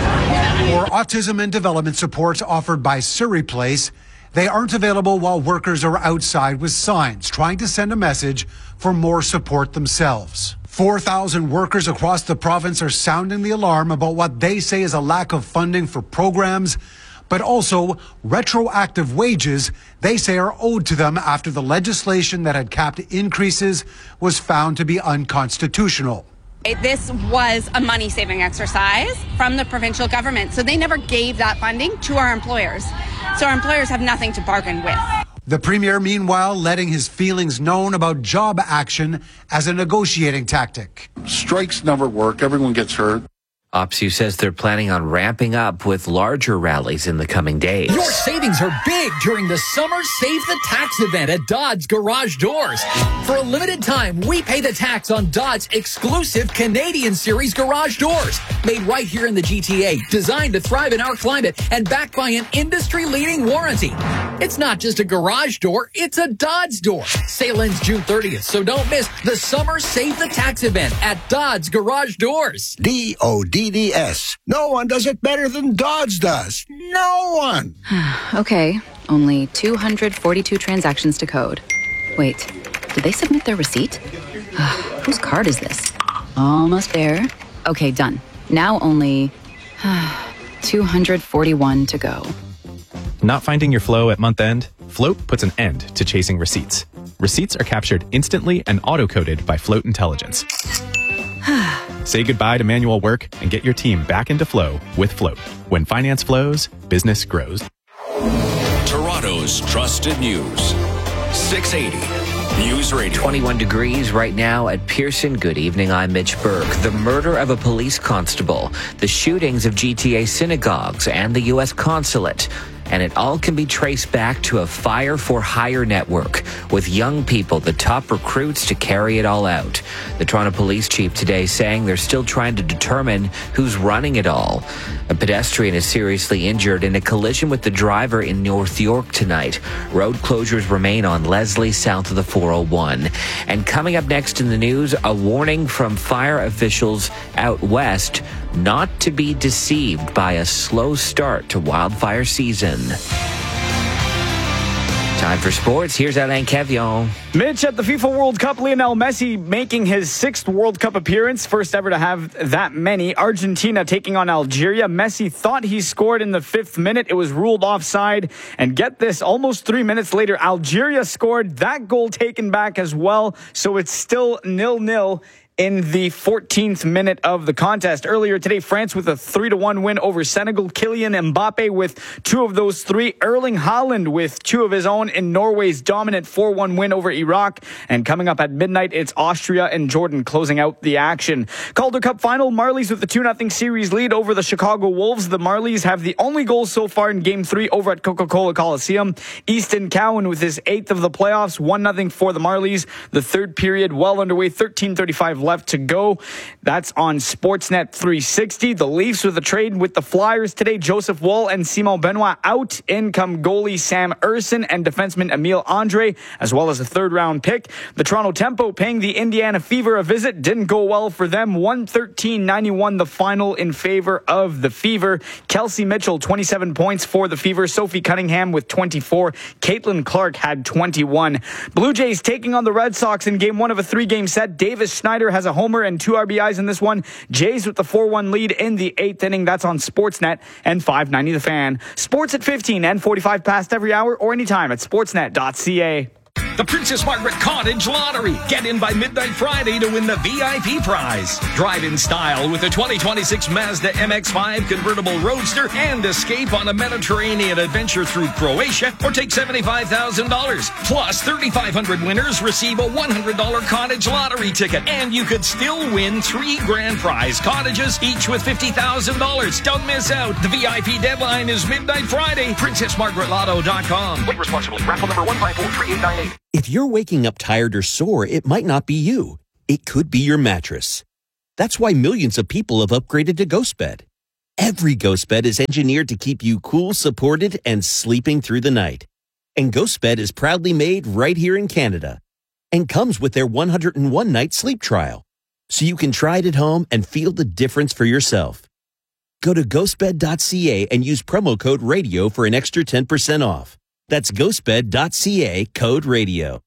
or autism and development support offered by Surrey Place, they aren't available while workers are outside with signs trying to send a message for more support themselves. four thousand workers across the province are sounding the alarm about what they say is a lack of funding for programs, but also retroactive wages they say are owed to them after the legislation that had capped increases was found to be unconstitutional. This was a money-saving exercise from the provincial government, so they never gave that funding to our employers. So our employers have nothing to bargain with. The Premier, meanwhile, letting his feelings known about job action as a negotiating tactic. Strikes never work. Everyone gets hurt. OPSEU says they're planning on ramping up with larger rallies in the coming days. Your savings are big during the Summer Save the Tax event at Dodds Garage Doors. For a limited time, we pay the tax on Dodds' exclusive Canadian Series garage doors. Made right here in the G T A, designed to thrive in our climate, and backed by an industry-leading warranty. It's not just a garage door, it's a Dodds door. Sale ends June thirtieth, so don't miss the Summer Save the Tax event at Dodds Garage Doors. D O D D S. No one does it better than Dodds does. No one. Okay, only two hundred forty-two transactions to code. Wait, did they submit their receipt? Whose card is this? Almost there. Okay, done. Now only two hundred forty-one to go. Not finding your flow at month end? Float puts an end to chasing receipts. Receipts are captured instantly and auto-coded by Float Intelligence. Say goodbye to manual work and get your team back into flow with Float. When finance flows, business grows. Toronto's trusted news. six eighty News Radio. twenty-one degrees right now at Pearson. Good evening, I'm Mitch Burke. The murder of a police constable, the shootings of G T A synagogues, and the U S consulate. And it all can be traced back to a Fire for Hire network, with young people the top recruits to carry it all out. The Toronto Police Chief today saying they're still trying to determine who's running it all. A pedestrian is seriously injured in a collision with the driver in North York tonight. Road closures remain on Leslie south of the four oh one. And coming up next in the news, a warning from fire officials out west not to be deceived by a slow start to wildfire season. Time for sports. Here's Alain Kevion. Mitch, at the FIFA World Cup, Lionel Messi making his sixth World Cup appearance, first ever to have that many. Argentina taking on Algeria. Messi thought he scored in the fifth minute. It was ruled offside. And get this, almost three minutes later, Algeria scored. That goal taken back as well. So it's still nil-nil in the fourteenth minute of the contest. Earlier today, France with a three to one win over Senegal. Kylian Mbappe with two of those three. Erling Haaland with two of his own in Norway's dominant four one win over Iraq. And coming up at midnight, it's Austria and Jordan closing out the action. Calder Cup final, Marlies with the two nothing series lead over the Chicago Wolves. The Marlies have the only goal so far in game three over at Coca-Cola Coliseum. Easton Cowan with his eighth of the playoffs, one nothing for the Marlies. The third period well underway, thirteen thirty-five left to go. That's on Sportsnet three sixty. The Leafs with a trade with the Flyers today. Joseph Woll and Simon Benoit out. In come goalie Sam Erson and defenseman Emile Andre, as well as a third-round pick. The Toronto Tempo paying the Indiana Fever a visit. Didn't go well for them. one thirteen ninety-one the final in favor of the Fever. Kelsey Mitchell, twenty-seven points for the Fever. Sophie Cunningham with twenty-four. Caitlin Clark had twenty-one. Blue Jays taking on the Red Sox in game one of a three-game set. Davis Schneider has a homer and two R B Is in this one. Jays with the four one lead in the eighth inning. That's on Sportsnet and five ninety The Fan. Sports at fifteen and forty-five past every hour or anytime at sportsnet dot c a. The Princess Margaret Cottage Lottery. Get in by midnight Friday to win the V I P prize. Drive in style with the twenty twenty-six Mazda M X five convertible roadster and escape on a Mediterranean adventure through Croatia or take seventy-five thousand dollars. Plus, thirty-five hundred winners receive a one hundred dollars cottage lottery ticket. And you could still win three grand prize cottages, each with fifty thousand dollars. Don't miss out. The V I P deadline is midnight Friday. princess margaret lotto dot com. Wait responsibly. Raffle number one five four three eight nine eight. If you're waking up tired or sore, it might not be you. It could be your mattress. That's why millions of people have upgraded to GhostBed. Every GhostBed is engineered to keep you cool, supported, and sleeping through the night. And GhostBed is proudly made right here in Canada and comes with their one hundred one night sleep trial, so you can try it at home and feel the difference for yourself. Go to ghost bed dot c a and use promo code RADIO for an extra ten percent off. That's ghost bed dot c a, code radio.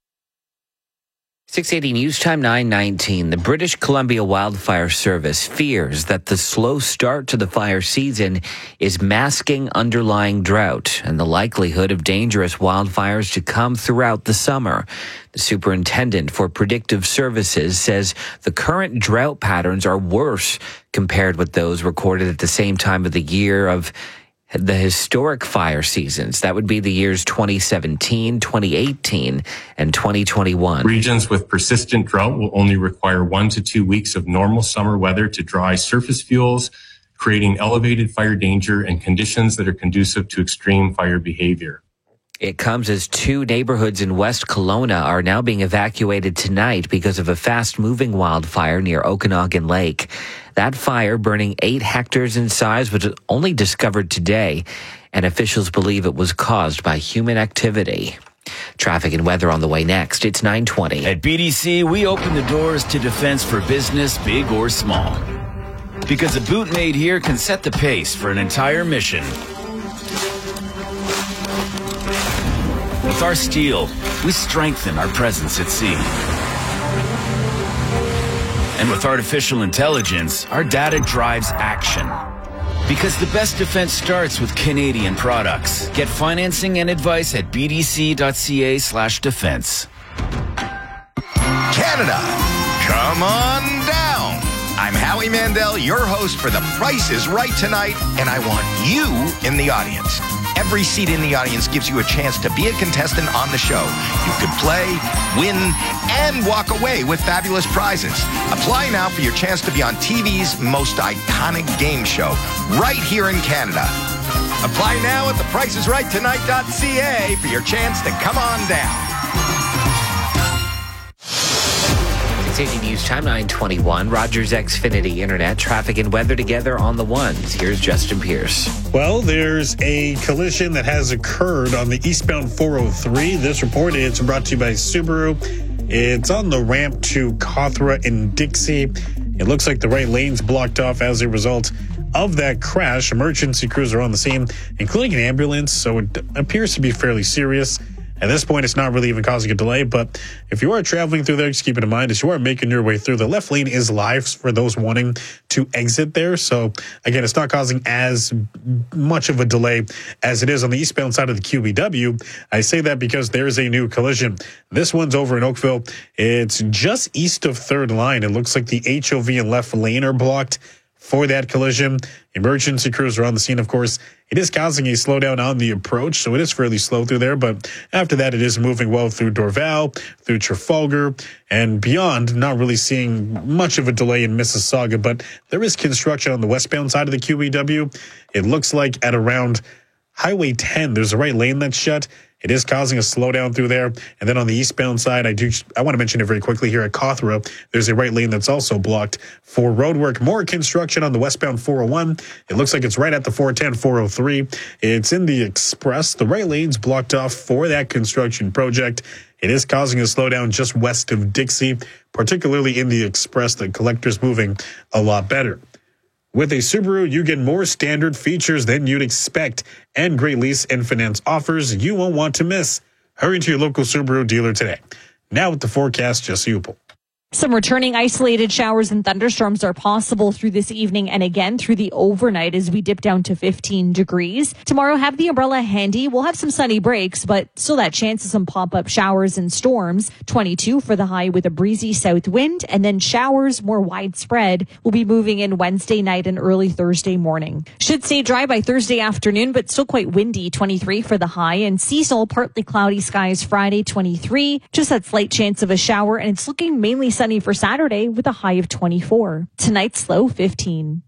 six eighty News Time nine nineteen. The British Columbia Wildfire Service fears that the slow start to the fire season is masking underlying drought and the likelihood of dangerous wildfires to come throughout the summer. The superintendent for predictive services says the current drought patterns are worse compared with those recorded at the same time of the year of the historic fire seasons. That would be the years twenty seventeen, twenty eighteen, and twenty twenty-one. Regions with persistent drought will only require one to two weeks of normal summer weather to dry surface fuels, creating elevated fire danger and conditions that are conducive to extreme fire behavior. It comes as two neighborhoods in West Kelowna are now being evacuated tonight because of a fast-moving wildfire near Okanagan Lake. That fire, burning eight hectares in size, was only discovered today, and officials believe it was caused by human activity. Traffic and weather on the way next. It's nine twenty. At B D C, we open the doors to defense for business, big or small. Because a boot made here can set the pace for an entire mission. With our steel, we strengthen our presence at sea. And with artificial intelligence, our data drives action. Because the best defense starts with Canadian products. Get financing and advice at b d c dot c a slash defense. Canada, come on down. I'm Howie Mandel, your host for The Price is Right tonight, and I want you in the audience. Every seat in the audience gives you a chance to be a contestant on the show. You could play, win, and walk away with fabulous prizes. Apply now for your chance to be on T V's most iconic game show, right here in Canada. Apply now at the price is right tonight dot c a for your chance to come on down. six eighty News Time nine twenty-one. Rogers Xfinity Internet, traffic and weather together on the ones. Here's Justin Pierce. Well, there's a collision that has occurred on the eastbound four oh three. This report is brought to you by Subaru. It's on the ramp to Cawthra in Dixie. It looks like the right lane's blocked off as a result of that crash. Emergency crews are on the scene, including an ambulance, so it appears to be fairly serious. At this point, it's not really even causing a delay, but if you are traveling through there, just keep it in mind, as you are making your way through, the left lane is live for those wanting to exit there. So, again, it's not causing as much of a delay as it is on the eastbound side of the Q B W. I say that because there's a new collision. This one's over in Oakville. It's just east of third line. It looks like the H O V and left lane are blocked for that collision. Emergency crews are on the scene, of course. It is causing a slowdown on the approach, so it is fairly slow through there. But after that, it is moving well through Dorval, through Trafalgar, and beyond. Not really seeing much of a delay in Mississauga, but there is construction on the westbound side of the Q B W. It looks like at around Highway ten, there's a right lane that's shut. It is causing a slowdown through there. And then on the eastbound side, I do I want to mention it very quickly here at Cawthra. There's a right lane that's also blocked for road work. More construction on the westbound four oh one. It looks like it's right at the four ten, four oh three. It's in the express. The right lane's blocked off for that construction project. It is causing a slowdown just west of Dixie, particularly in the express. The collector's moving a lot better. With a Subaru, you get more standard features than you'd expect and great lease and finance offers you won't want to miss. Hurry to your local Subaru dealer today. Now with the forecast, Jesse Upel. Some returning isolated showers and thunderstorms are possible through this evening and again through the overnight as we dip down to fifteen degrees. Tomorrow, have the umbrella handy. We'll have some sunny breaks, but still that chance of some pop-up showers and storms. twenty-two for the high with a breezy south wind, and then showers more widespread will be moving in Wednesday night and early Thursday morning. Should stay dry by Thursday afternoon, but still quite windy. twenty-three for the high, and seasonal partly cloudy skies Friday, twenty-three. Just that slight chance of a shower, and it's looking mainly sunny for Saturday with a high of twenty-four. Tonight's low fifteen.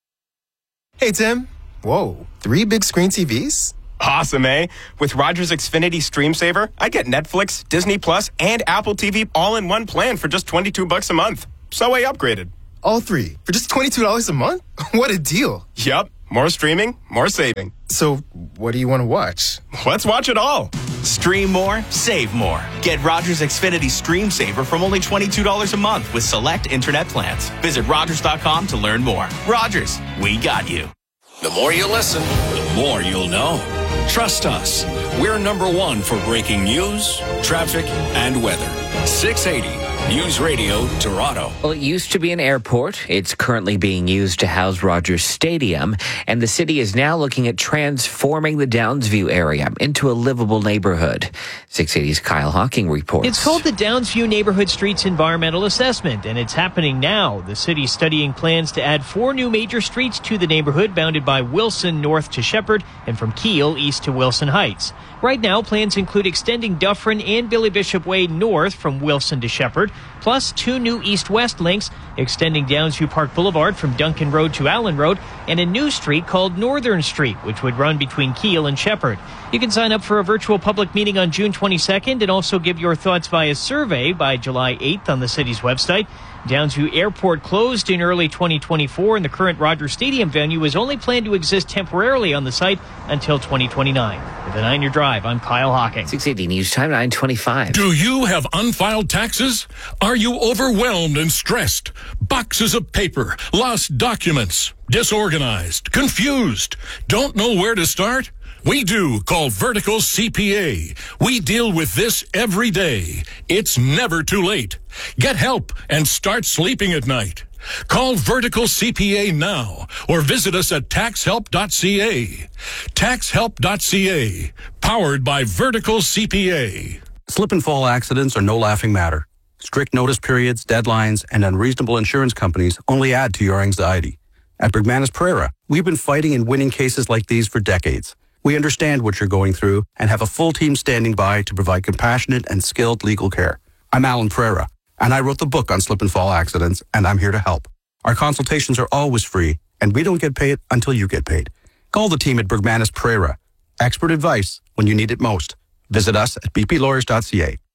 Hey, Tim. Whoa, three big screen T Vs? Awesome, eh? With Rogers Xfinity Stream Saver, I get Netflix, Disney Plus, and Apple T V all in one plan for just twenty-two bucks a month. So I upgraded. All three for just twenty-two dollars a month? What a deal. Yup. More streaming, more saving. So what do you want to watch? Let's watch it all. Stream more, save more. Get Rogers Xfinity Stream Saver from only twenty-two dollars a month with select internet plans. Visit Rogers dot com to learn more. Rogers, we got you. The more you listen, the more you'll know. Trust us. We're number one for breaking news, traffic, and weather. six eighty News Radio Toronto. Well, it used to be an airport. It's currently being used to house Rogers Stadium, and the city is now looking at transforming the Downsview area into a livable neighborhood. six eighty's Kyle Hawking reports. It's called the Downsview Neighborhood Streets Environmental Assessment, and it's happening now. The city's studying plans to add four new major streets to the neighborhood, bounded by Wilson north to Shepherd and from Keele east to Wilson Heights. Right now, plans include extending Dufferin and Billy Bishop Way north from Wilson to Shepherd, plus two new east-west links extending Downsview Park Boulevard from Duncan Road to Allen Road, and a new street called Northern Street, which would run between Keele and Shepherd. You can sign up for a virtual public meeting on June twenty-second and also give your thoughts via survey by July eighth on the city's website. Downsview Airport closed in early twenty twenty-four, and the current Rogers Stadium venue is only planned to exist temporarily on the site until twenty twenty-nine. With a nine-year drive, I'm Kyle Hawking. six eighty News Time, nine twenty-five. Do you have unfiled taxes? Are you overwhelmed and stressed? Boxes of paper, lost documents, disorganized, confused, don't know where to start? We do. Call Vertical C P A. We deal with this every day. It's never too late. Get help and start sleeping at night. Call Vertical C P A now or visit us at tax help dot c a. tax help dot c a. Powered by Vertical C P A. Slip and fall accidents are no laughing matter. Strict notice periods, deadlines, and unreasonable insurance companies only add to your anxiety. At Bergmanis Pereira, we've been fighting and winning cases like these for decades. We understand what you're going through and have a full team standing by to provide compassionate and skilled legal care. I'm Alan Pereira, and I wrote the book on slip and fall accidents, and I'm here to help. Our consultations are always free, and we don't get paid until you get paid. Call the team at Bergmanis Pereira. Expert advice when you need it most. Visit us at b p lawyers dot c a.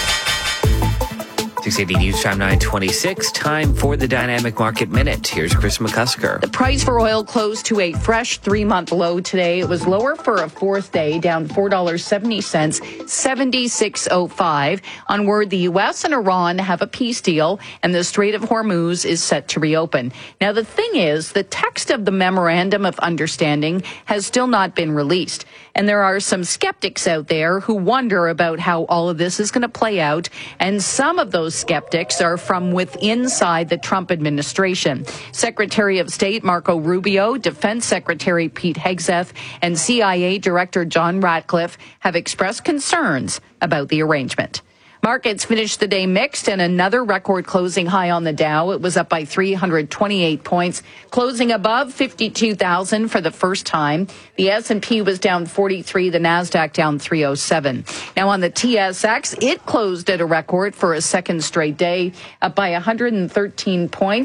six eighty News Time, nine twenty-six. Time for the Dynamic Market Minute. Here's Chris McCusker. The price for oil closed to a fresh three-month low today. It was lower for a fourth day, down four dollars and seventy cents, seventy-six oh five. On word, the U S and Iran have a peace deal, and the Strait of Hormuz is set to reopen. Now, the thing is, the text of the Memorandum of Understanding has still not been released. And there are some skeptics out there who wonder about how all of this is going to play out. And some of those skeptics are from within inside the Trump administration. Secretary of State Marco Rubio, Defense Secretary Pete Hegseth, and C I A Director John Ratcliffe have expressed concerns about the arrangement. Markets finished the day mixed and another record closing high on the Dow. It was up by three hundred twenty-eight points, closing above fifty-two thousand for the first time. The S and P was down forty-three, the NASDAQ down three oh seven. Now on the T S X, it closed at a record for a second straight day, up by one hundred thirteen points.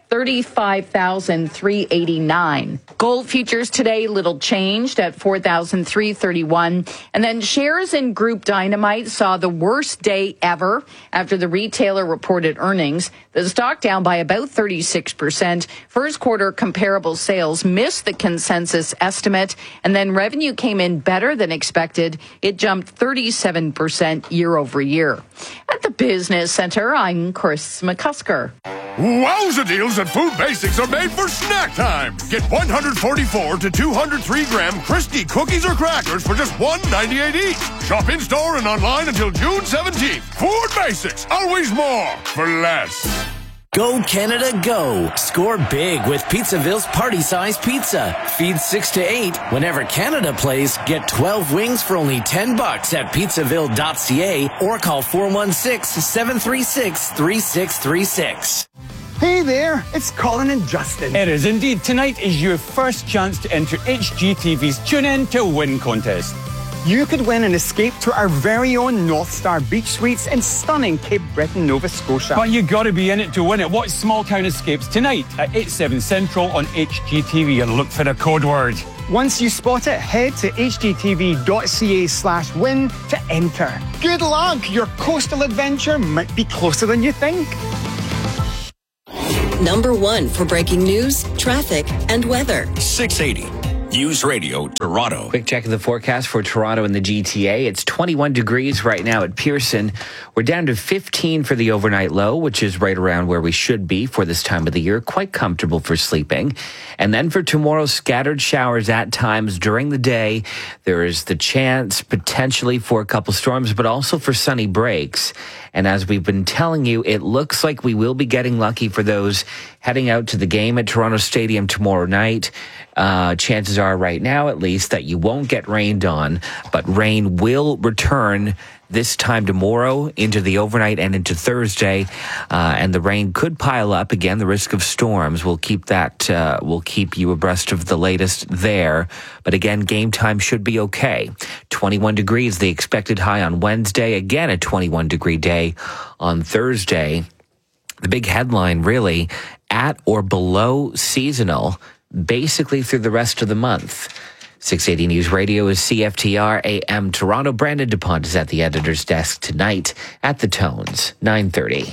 thirty-five thousand three hundred eighty-nine. Gold futures today, little changed at four thousand three hundred thirty-one. And then shares in Group Dynamite saw the worst day ever after the retailer reported earnings. The stock down by about thirty-six percent. First quarter comparable sales missed the consensus estimate, and then revenue came in better than expected. It jumped thirty-seven percent year over year. At the Business Center, I'm Chris McCusker. Wowza deals at Food Basics are made for snack time. Get one hundred forty-four to two hundred three gram Crispy cookies or crackers for just one ninety-eight each. Shop in store and online until June seventeenth. Food Basics, always more for less. Go Canada, go! Score big with Pizzaville's party-size pizza. Feed six to eight. Whenever Canada plays, get twelve wings for only ten bucks at pizzaville dot c a or call four one six, seven three six, three six three six. Hey there, it's Colin and Justin. It is indeed. Tonight is your first chance to enter H G T V's Tune In to Win contest. You could win an escape to our very own North Star Beach Suites in stunning Cape Breton, Nova Scotia. But you gotta be in it to win it. Watch Small Town Escapes tonight at eight, seven Central on H G T V and look for the code word. Once you spot it, head to h g t v dot c a slash win to enter. Good luck! Your coastal adventure might be closer than you think. Number one for breaking news, traffic, and weather. six eighty. News Radio Toronto. Quick check of the forecast for Toronto and the G T A. It's twenty-one degrees right now at Pearson. We're down to fifteen for the overnight low, which is right around where we should be for this time of the year. Quite comfortable for sleeping. And then for tomorrow, scattered showers at times during the day. There is the chance potentially for a couple storms, but also for sunny breaks. And as we've been telling you, it looks like we will be getting lucky for those heading out to the game at Toronto Stadium tomorrow night. Uh, chances are right now, at least, that you won't get rained on, but rain will return this time tomorrow into the overnight and into Thursday. Uh, and the rain could pile up again. The risk of storms. We'll keep that, uh, we'll keep you abreast of the latest there. But again, game time should be okay. twenty-one degrees, the expected high on Wednesday. Again, a twenty-one degree day on Thursday. The big headline really, at or below seasonal, basically through the rest of the month. six eighty News Radio is C F T R A M Toronto. Brandon DuPont is at the editor's desk tonight at the Tones, nine thirty.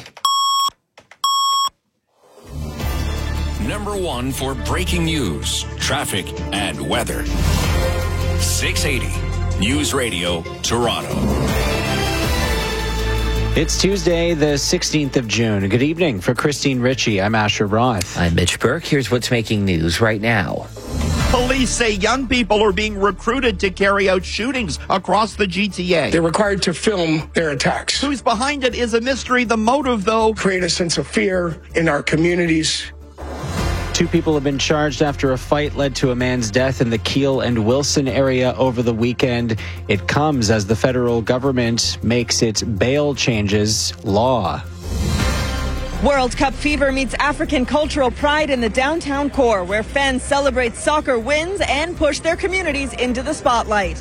Number one for breaking news, traffic, and weather. six eighty News Radio Toronto. It's Tuesday, the sixteenth of June. Good evening. For Christine Ritchie, I'm Asher Roth. I'm Mitch Burke. Here's what's making news right now. Police say young people are being recruited to carry out shootings across the G T A. They're required to film their attacks. Who's behind it is a mystery. The motive, though, create a sense of fear in our communities. Two people have been charged after a fight led to a man's death in the Keele and Wilson area over the weekend. It comes as the federal government makes its bail changes law. World Cup fever meets African cultural pride in the downtown core, where fans celebrate soccer wins and push their communities into the spotlight.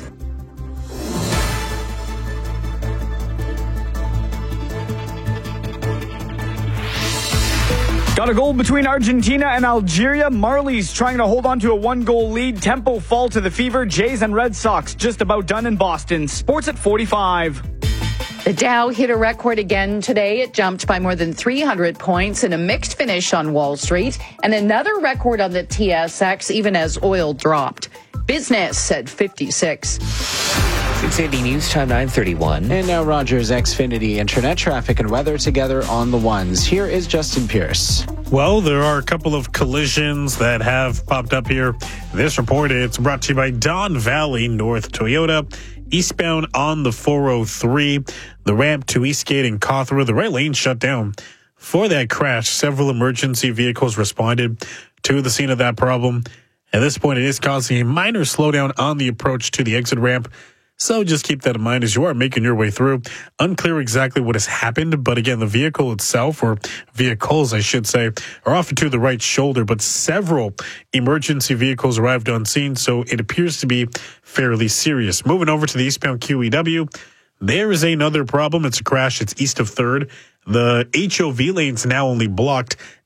Got a goal between Argentina and Algeria. Marlies trying to hold on to a one-goal lead. Tempo fall to the Fever. Jays and Red Sox just about done in Boston. Sports at forty-five. The Dow hit a record again today. It jumped by more than three hundred points in a mixed finish on Wall Street, and another record on the T S X even as oil dropped. Business at fifty-six. six eighty News Time, nine thirty-one. And now Rogers Xfinity Internet traffic and weather together on the ones. Here is Justin Pierce. Well, there are a couple of collisions that have popped up here. This report, it's brought to you by Don Valley North Toyota. Eastbound on the four oh three, the ramp to Eastgate and Cawthra, the right lane shut down. For that crash, several emergency vehicles responded to the scene of that problem. At this point, it is causing a minor slowdown on the approach to the exit ramp. So just keep that in mind as you are making your way through. Unclear exactly what has happened, but again, the vehicle itself, or vehicles, I should say, are off to the right shoulder, but several emergency vehicles arrived on scene, so it appears to be fairly serious. Moving over to the eastbound Q E W, there is another problem. It's a crash. It's east of third. The H O V lane's now only blocked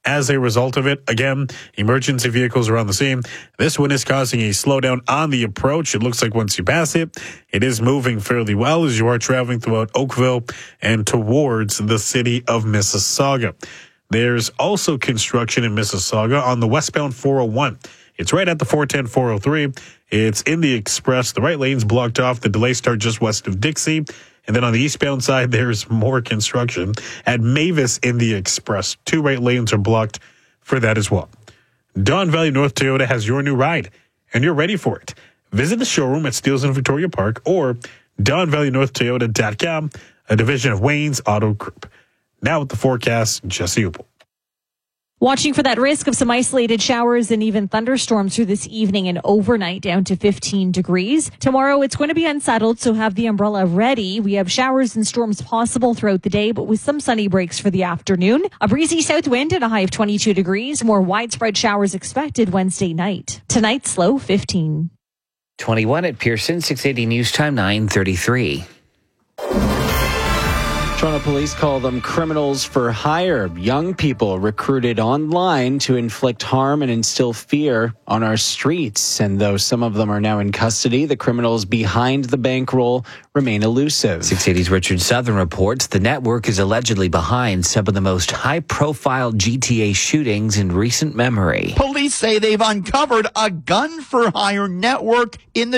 as a result of it. Again, emergency vehicles are on the scene. This one is causing a slowdown on the approach. It looks like once you pass it, it is moving fairly well as you are traveling throughout Oakville and towards the city of Mississauga. There's also construction in Mississauga on the westbound four oh one. It's right at the four ten, four oh three. It's in the express. The right lane's blocked off. The delay start just west of Dixie. And then on the eastbound side, there's more construction at Mavis in the express. Two right lanes are blocked for that as well. Don Valley North Toyota has your new ride, and you're ready for it. Visit the showroom at Steeles and Victoria Park or don valley north toyota dot com, a division of Wayne's Auto Group. Now with the forecast, Jesse Upel. Watching for that risk of some isolated showers and even thunderstorms through this evening and overnight down to fifteen degrees. Tomorrow it's going to be unsettled, so have the umbrella ready. We have showers and storms possible throughout the day, but with some sunny breaks for the afternoon. A breezy south wind and a high of twenty-two degrees. More widespread showers expected Wednesday night. Tonight's low fifteen. twenty-one at Pearson, six eighty News Time, nine thirty-three. Toronto police call them criminals for hire. Young people recruited online to inflict harm and instill fear on our streets. And though some of them are now in custody, the criminals behind the bankroll remain elusive. six eighty's Richard Southern reports the network is allegedly behind some of the most high-profile G T A shootings in recent memory. Police say they've uncovered a gun-for-hire network in the